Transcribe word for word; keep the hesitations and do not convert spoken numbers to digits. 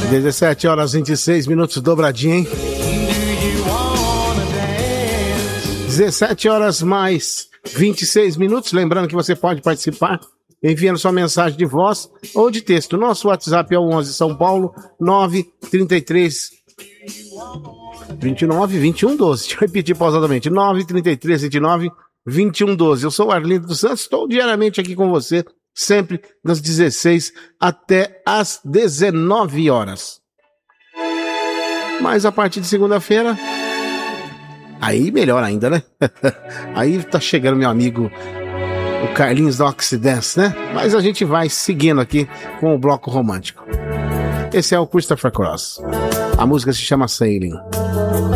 dezessete horas e vinte e seis minutos, dobradinha, hein? dezessete horas mais vinte e seis minutos. Lembrando que você pode participar enviando sua mensagem de voz ou de texto. Nosso WhatsApp é o onze São Paulo nove trinta e três vinte e nove vinte e um doze. Deixa eu repetir pausadamente: nove trinta e três vinte e nove vinte e um doze. Eu sou o Arlindo dos Santos, estou diariamente aqui com você, sempre das dezesseis até as dezenove horas. Mas a partir de segunda-feira, aí melhor ainda, né? Aí tá chegando meu amigo, o Carlinhos da Oxidance, né? Mas a gente vai seguindo aqui com o bloco romântico. Esse é o Christopher Cross. A música se chama Sailing.